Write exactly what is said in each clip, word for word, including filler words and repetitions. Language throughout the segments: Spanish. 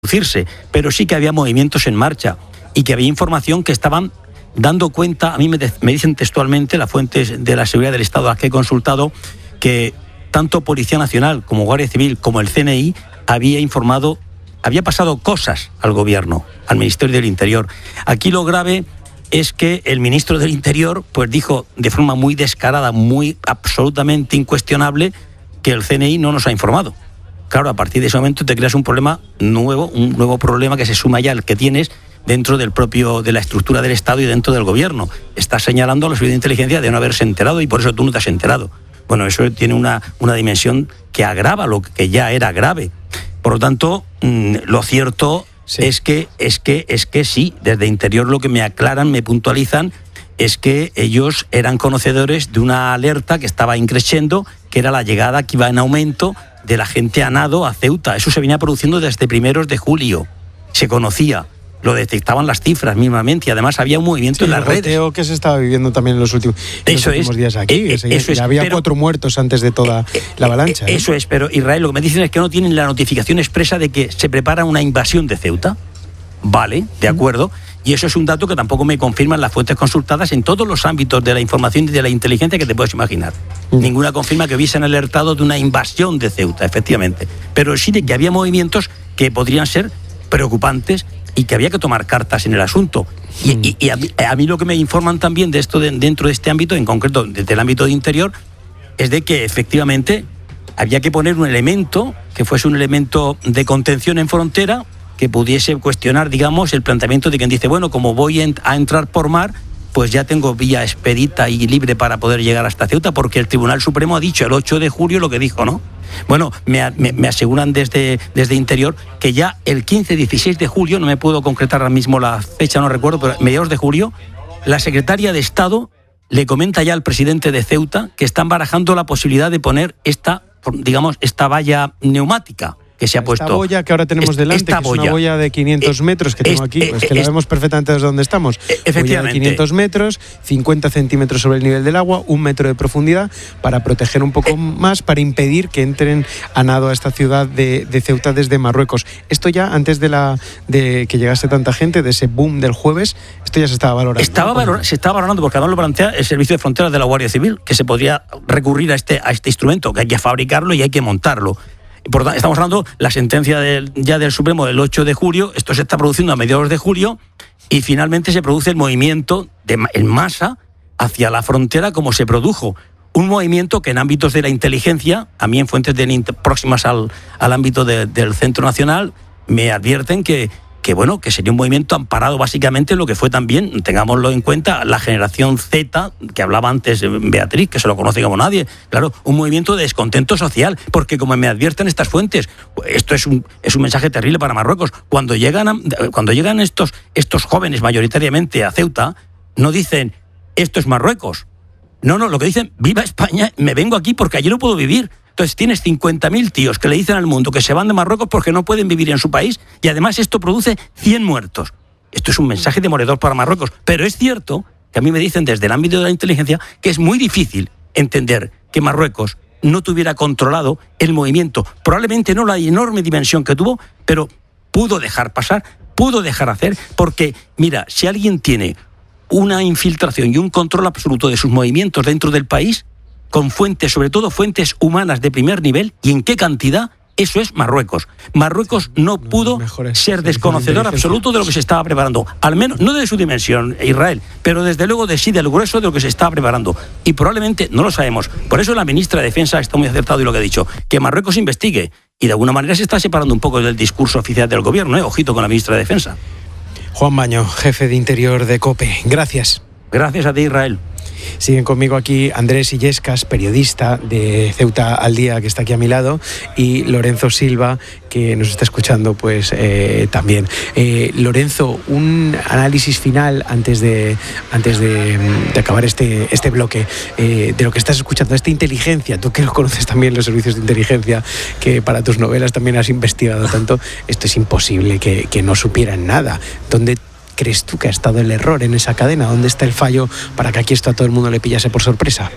producirse, pero sí que había movimientos en marcha y que había información que estaban dando cuenta. A mí me, de, me dicen textualmente las fuentes de la seguridad del Estado a las que he consultado que tanto Policía Nacional como Guardia Civil como el C N I había informado, había pasado cosas al gobierno, al Ministerio del Interior. Aquí lo grave es que el ministro del Interior pues dijo de forma muy descarada, muy absolutamente incuestionable, que el C N I no nos ha informado. Claro, a partir de ese momento te creas un problema nuevo, un nuevo problema que se suma ya al que tienes dentro del propio, de la estructura del Estado y dentro del gobierno. Estás señalando a los servicios de inteligencia de no haberse enterado y por eso tú no te has enterado. Bueno, eso tiene una, una dimensión que agrava lo que ya era grave. Por lo tanto, mmm, lo cierto sí. es que es que es que sí, desde Interior lo que me aclaran, me puntualizan, es que ellos eran conocedores de una alerta que estaba increciendo, que era la llegada que iba en aumento de la gente a nado a Ceuta. Eso se venía produciendo desde primeros de julio. Se conocía. Lo detectaban las cifras mismamente y además había un movimiento sí, en las redes. El goteo que se estaba viviendo también en los últimos, en eso los últimos es, días aquí. Eh, eh, eso ya es, había pero, cuatro muertos antes de toda eh, la avalancha. Eh, eso ¿eh? es, pero Israel, lo que me dicen es que no tienen la notificación expresa de que se prepara una invasión de Ceuta. Vale, de acuerdo. Y eso es un dato que tampoco me confirman las fuentes consultadas en todos los ámbitos de la información y de la inteligencia que te puedes imaginar. Mm. Ninguna confirma que hubiesen alertado de una invasión de Ceuta, efectivamente. Pero sí de que había movimientos que podrían ser preocupantes y que había que tomar cartas en el asunto. Y, mm. y, y a, mí, a mí lo que me informan también de esto de, dentro de este ámbito, en concreto desde el ámbito de Interior, es de que efectivamente había que poner un elemento que fuese un elemento de contención en frontera que pudiese cuestionar, digamos, el planteamiento de quien dice, bueno, como voy a entrar por mar, pues ya tengo vía expedita y libre para poder llegar hasta Ceuta, porque el Tribunal Supremo ha dicho el ocho de julio lo que dijo, ¿no? Bueno, me, me, me aseguran desde, desde Interior que ya el quince, dieciséis de julio, no me puedo concretar ahora mismo la fecha, no recuerdo, pero mediados de julio, la secretaria de Estado le comenta ya al presidente de Ceuta que están barajando la posibilidad de poner esta, digamos, esta valla neumática que se ha puesto. Esta boya que ahora tenemos delante, que es boya. Una boya de quinientos metros que tengo aquí, pues que la vemos perfectamente desde donde estamos. Efectivamente. Boya de quinientos metros, cincuenta centímetros sobre el nivel del agua, un metro de profundidad, para proteger un poco más, para impedir que entren a nado a esta ciudad de, de Ceuta desde Marruecos. Esto ya, antes de la de que llegase tanta gente, de ese boom del jueves, esto ya se estaba valorando. Estaba valor, se estaba valorando, porque además lo plantea el Servicio de Fronteras de la Guardia Civil, que se podría recurrir a este, a este instrumento, que hay que fabricarlo y hay que montarlo. Por tanto, estamos hablando de la sentencia del, ya del Supremo del ocho de julio, esto se está produciendo a mediados de julio y finalmente se produce el movimiento de, en masa hacia la frontera como se produjo. Un movimiento que en ámbitos de la inteligencia, a mí en fuentes de, próximas al, al ámbito de, del Centro Nacional, me advierten que, que, bueno, que sería un movimiento amparado básicamente en lo que fue también, tengámoslo en cuenta, la generación Z, que hablaba antes Beatriz, que se lo conoce como nadie. Claro, un movimiento de descontento social, porque como me advierten estas fuentes, esto es un, es un mensaje terrible para Marruecos. Cuando llegan, a, cuando llegan estos, estos jóvenes mayoritariamente a Ceuta, no dicen, esto es Marruecos. No, no, lo que dicen, viva España, me vengo aquí porque allí no puedo vivir. Entonces tienes cincuenta mil tíos que le dicen al mundo que se van de Marruecos porque no pueden vivir en su país y además esto produce cien muertos. Esto es un mensaje demoledor para Marruecos. Pero es cierto que a mí me dicen desde el ámbito de la inteligencia que es muy difícil entender que Marruecos no tuviera controlado el movimiento. Probablemente no la enorme dimensión que tuvo, pero pudo dejar pasar, pudo dejar hacer, porque, mira, si alguien tiene una infiltración y un control absoluto de sus movimientos dentro del país, con fuentes, sobre todo fuentes humanas de primer nivel, y en qué cantidad, eso es Marruecos. Marruecos no pudo ser desconocedor absoluto de lo que se estaba preparando, al menos, no de su dimensión, Israel, pero desde luego de sí, del grueso de lo que se estaba preparando. Y probablemente no lo sabemos. Por eso la ministra de Defensa está muy acertado y lo que ha dicho, que Marruecos investigue, y de alguna manera se está separando un poco del discurso oficial del gobierno, ¿eh? Ojito con la ministra de Defensa. Juan Baño, jefe de Interior de COPE. Gracias. Gracias a ti, Israel. Siguen conmigo aquí Andrés Illescas, periodista de Ceuta al Día, que está aquí a mi lado, y Lorenzo Silva, que nos está escuchando pues eh, también. Eh, Lorenzo, un análisis final antes de antes de, de acabar este, este bloque eh, de lo que estás escuchando, esta inteligencia, tú que lo conoces también, los servicios de inteligencia, que para tus novelas también has investigado tanto, esto es imposible que, que no supieran nada. ¿Dónde crees tú que ha estado el error en esa cadena? ¿Dónde está el fallo para que aquí esto a todo el mundo le pillase por sorpresa?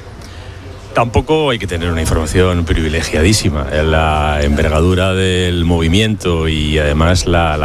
Tampoco hay que tener una información privilegiadísima. La envergadura del movimiento y además la, la